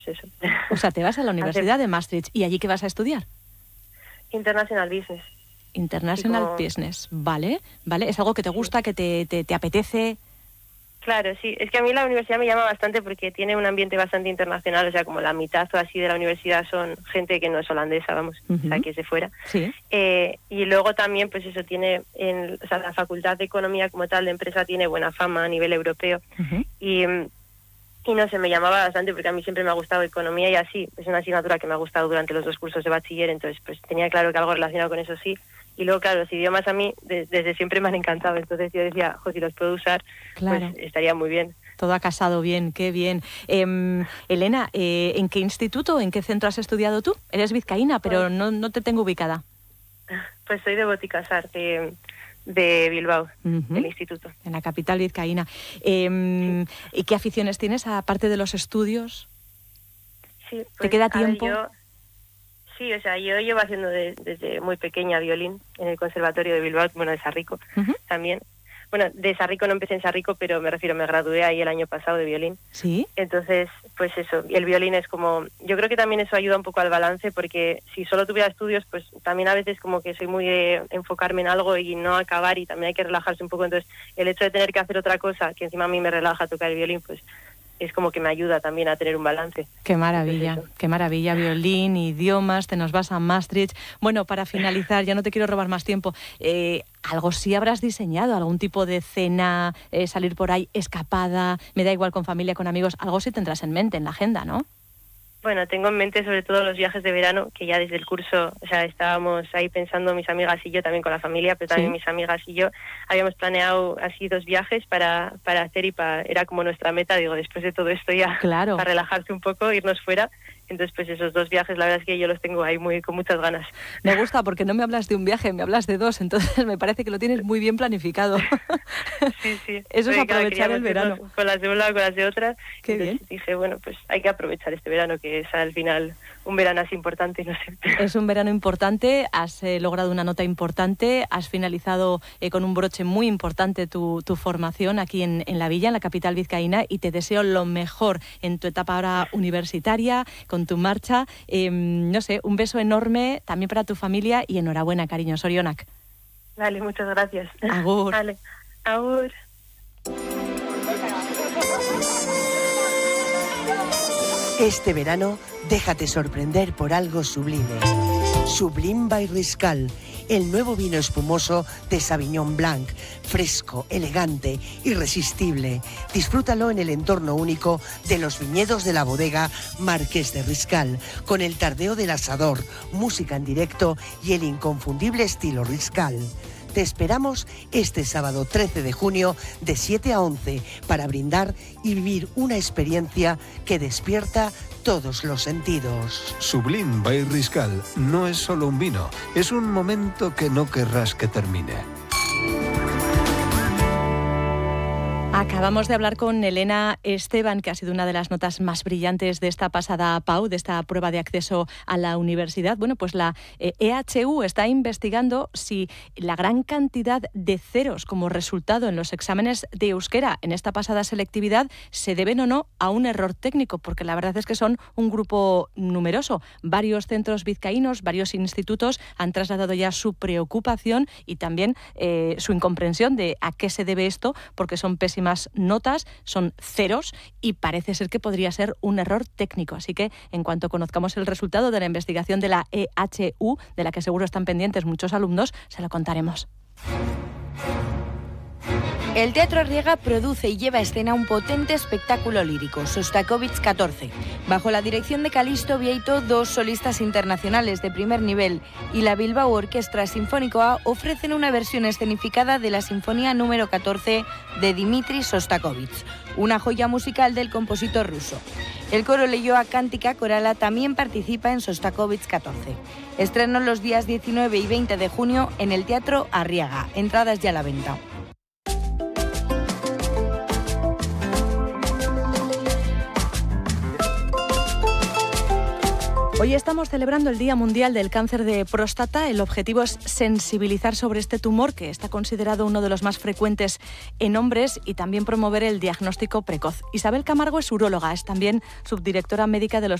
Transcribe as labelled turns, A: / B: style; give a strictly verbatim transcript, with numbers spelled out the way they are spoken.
A: pues eso.
B: O sea, te vas a la Universidad de Maastricht. ¿Y allí qué vas a estudiar?
A: International Business.
B: International
A: como...
B: Business, ¿vale? ¿Vale? ¿Es algo que te gusta, sí. que te, te, te apetece?
A: Claro, sí. Es que a mí la universidad me llama bastante porque tiene un ambiente bastante internacional, o sea, como la mitad o así de la universidad son gente que no es holandesa, vamos, uh-huh. o sea, que es de fuera.
B: Sí.
A: Eh, y luego también, pues eso, tiene, en, o sea, la Facultad de Economía como tal de empresa tiene buena fama a nivel europeo. Uh-huh. Y, y no sé, me llamaba bastante porque a mí siempre me ha gustado economía y así, es una asignatura que me ha gustado durante los dos cursos de bachiller, entonces pues tenía claro que algo relacionado con eso sí. Y luego, claro, los idiomas a mí de, desde siempre me han encantado, entonces yo decía, jo, si los puedo usar, claro. pues estaría muy bien.
B: Todo ha casado bien, qué bien. Eh, Elena, eh, ¿en qué instituto, en qué centro has estudiado tú? Eres vizcaína, pero pues, no, no te tengo ubicada.
A: Pues soy de Boticasar, de, de Bilbao, uh-huh. del instituto.
B: En la capital vizcaína. Eh, sí. ¿Y qué aficiones tienes, aparte de los estudios?
A: Sí, pues,
B: ¿te queda tiempo?
A: Ver, yo... Sí, o sea, yo llevo haciendo de, desde muy pequeña violín en el Conservatorio de Bilbao, bueno, de Sarrico uh-huh. también. Bueno, de Sarrico no empecé en Sarrico, pero me refiero, me gradué ahí el año pasado de violín.
B: Sí.
A: Entonces, pues eso, y el violín es como... Yo creo que también eso ayuda un poco al balance, porque si solo tuviera estudios, pues también a veces como que soy muy de enfocarme en algo y no acabar, y también hay que relajarse un poco. Entonces, el hecho de tener que hacer otra cosa, que encima a mí me relaja tocar el violín, pues... es como que me ayuda también a tener un balance.
B: Qué maravilla, qué maravilla, violín, idiomas, te nos vas a Maastricht. Bueno, para finalizar, ya no te quiero robar más tiempo, eh, algo sí habrás diseñado, algún tipo de cena, eh, salir por ahí, escapada, me da igual con familia, con amigos, algo sí tendrás en mente, en la agenda, ¿no?
A: Bueno, tengo en mente sobre todo los viajes de verano, que ya desde el curso, o sea, estábamos ahí pensando mis amigas y yo, también con la familia, pero también sí. mis amigas y yo, habíamos planeado así dos viajes para, para hacer y para, era como nuestra meta, digo, después de todo esto ya,
B: claro.
A: para relajarse un poco, irnos fuera. Entonces, pues esos dos viajes, la verdad es que yo los tengo ahí muy con muchas ganas.
B: Me gusta porque no me hablas de un viaje, me hablas de dos, entonces me parece que lo tienes muy bien planificado.
A: Sí, sí.
B: Eso es aprovechar el verano.
A: Con las de una, con las de otra.
B: Qué
A: entonces
B: bien.
A: Dije, bueno, pues hay que aprovechar este verano, que es al final un verano así importante, no sé.
B: Es un verano importante, has eh, logrado una nota importante, has finalizado eh, con un broche muy importante tu, tu formación aquí en, en la Villa, en la capital vizcaína, y te deseo lo mejor en tu etapa ahora universitaria, con tu marcha. Eh, no sé, un beso enorme también para tu familia y enhorabuena, cariño. Sorionak.
A: Vale, muchas gracias.
B: Agur.
A: Vale, agur.
C: Este verano, déjate sorprender por algo sublime. Sublime by Riscal, el nuevo vino espumoso de Sauvignon Blanc, fresco, elegante, irresistible. Disfrútalo en el entorno único de los viñedos de la bodega Marqués de Riscal, con el tardeo del asador, música en directo y el inconfundible estilo Riscal. Te esperamos este sábado trece de junio de siete a once para brindar y vivir una experiencia que despierta todos los sentidos.
D: Sublime by Riscal no es solo un vino, es un momento que no querrás que termine.
B: Acabamos de hablar con Elena Esteban, que ha sido una de las notas más brillantes de esta pasada P A U, de esta prueba de acceso a la universidad. Bueno, pues la eh, E H U está investigando si la gran cantidad de ceros como resultado en los exámenes de euskera en esta pasada selectividad se deben o no a un error técnico, porque la verdad es que son un grupo numeroso. Varios centros vizcaínos, varios institutos han trasladado ya su preocupación y también eh, su incomprensión de a qué se debe esto, porque son pésimas notas, son ceros y parece ser que podría ser un error técnico. Así que en cuanto conozcamos el resultado de la investigación de la E H U, de la que seguro están pendientes muchos alumnos, se lo contaremos.
E: El Teatro Arriaga produce y lleva a escena un potente espectáculo lírico, Sostakovich catorce. Bajo la dirección de Calixto Vieito, dos solistas internacionales de primer nivel y la Bilbao Orquestra Sinfónico A ofrecen una versión escenificada de la Sinfonía número catorce de Dmitri Sostakovich, una joya musical del compositor ruso. El coro Leioa Cántica Corala también participa en Sostakovich catorce. Estreno los días diecinueve y veinte de junio en el Teatro Arriaga. Entradas ya a la venta.
B: Hoy estamos celebrando el Día Mundial del Cáncer de Próstata. El objetivo es sensibilizar sobre este tumor, que está considerado uno de los más frecuentes en hombres, y también promover el diagnóstico precoz. Isabel Camargo es uróloga, es también subdirectora médica del